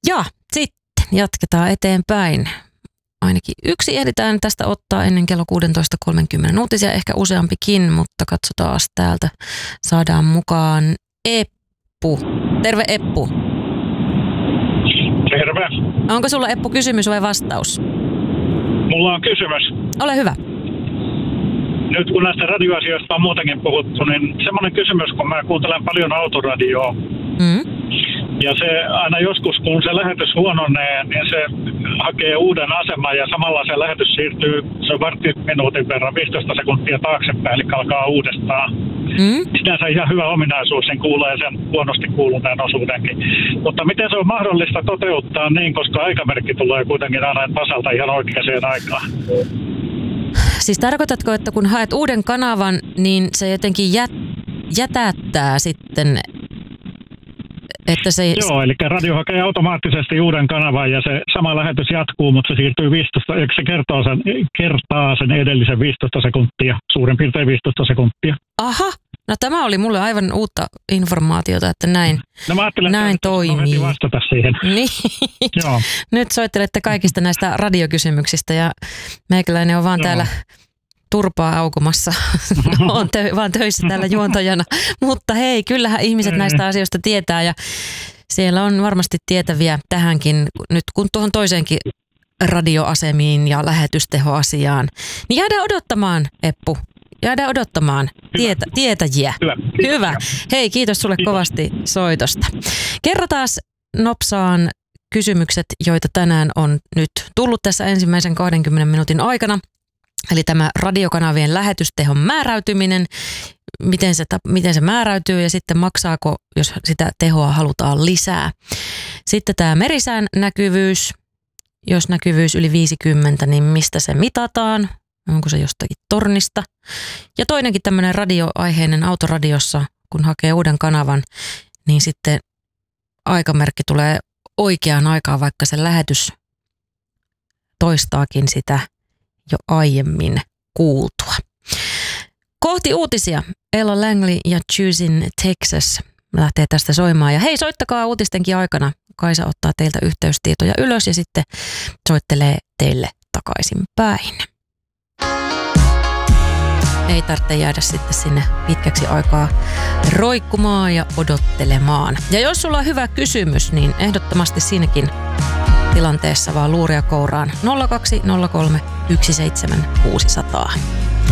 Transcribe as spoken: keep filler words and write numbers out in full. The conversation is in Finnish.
Ja sitten jatketaan eteenpäin. Ainakin yksi ehditään tästä ottaa ennen kello kuusitoista kolmekymmentä uutisia, ehkä useampikin, mutta katsotaan täältä. Saadaan mukaan Eppu. Terve Eppu. Terve. Onko sulla Eppu kysymys vai vastaus? Mulla on kysymys. Ole hyvä. Nyt kun näistä radioasioista on muutenkin puhuttu, niin semmoinen kysymys, kun mä kuuntelen paljon autoradioa. Mm. Ja se aina joskus, kun se lähetys huononee, niin se hakee uuden aseman ja samalla se lähetys siirtyy, se on vartti minuutin verran, viisitoista sekuntia taaksepäin, eli alkaa uudestaan. Mm. Sinänsä ihan hyvä ominaisuus, niin kuulee sen huonosti kuuluneen osuudenkin. Mutta miten se on mahdollista toteuttaa niin, koska aikamerkki tulee kuitenkin aina tasalta ihan oikeaan aikaan? Siis tarkoitatko, että kun haet uuden kanavan, niin se jotenkin jät, jätättää sitten... Että se... Joo, eli radio hakee automaattisesti uuden kanavan ja se sama lähetys jatkuu, mutta se siirtyy viisitoista, se kertoo sen, kertaa sen edellisen viisitoista sekuntia, suurin piirtein viisitoista sekuntia. Aha, no tämä oli mulle aivan uutta informaatiota, että näin, no, mä näin toimii. Vastata siihen. Niin. Joo. Nyt soittelette kaikista näistä radiokysymyksistä ja meikäläinen on vaan Joo. täällä turpaa aukomassa. Olen tö- vaan töissä täällä juontajana. Mutta hei, kyllähän ihmiset näistä asioista tietää ja siellä on varmasti tietäviä tähänkin, nyt kun tuohon toiseenkin radioasemiin ja lähetystehoasiaan. Niin jäädään odottamaan, Eppu. Jäädään odottamaan tietä- tietäjiä. Hyvä. Hyvä. Hei, kiitos sulle kiitos. kovasti soitosta. Kerro taas nopsaan kysymykset, joita tänään on nyt tullut tässä ensimmäisen kahdenkymmenen minuutin aikana. Eli tämä radiokanavien lähetystehon määräytyminen, miten se, miten se määräytyy ja sitten maksaako, jos sitä tehoa halutaan lisää. Sitten tämä merisään näkyvyys, jos näkyvyys yli viisikymmentä, niin mistä se mitataan, onko se jostakin tornista. Ja toinenkin tämmöinen radioaiheinen autoradiossa, kun hakee uuden kanavan, niin sitten aikamerkki tulee oikeaan aikaan, vaikka se lähetys toistaakin sitä jo aiemmin kuultua. Kohti uutisia. Ella Langley ja Choosing Texas lähtee tästä soimaan. Ja hei, soittakaa uutistenkin aikana. Kaisa ottaa teiltä yhteystietoja ylös ja sitten soittelee teille takaisin päin. Ei tarvitse jäädä sitten sinne pitkäksi aikaa roikkumaan ja odottelemaan. Ja jos sulla on hyvä kysymys, niin ehdottomasti siinäkin tilanteessa vaan luuria kouraan nolla kaksi nolla kolme yksi seitsemän kuusi nolla nolla.